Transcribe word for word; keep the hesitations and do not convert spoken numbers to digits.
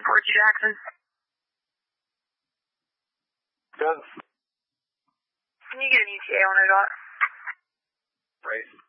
Port Jackson. Good. Can you get an E T A on it, Dot? Right.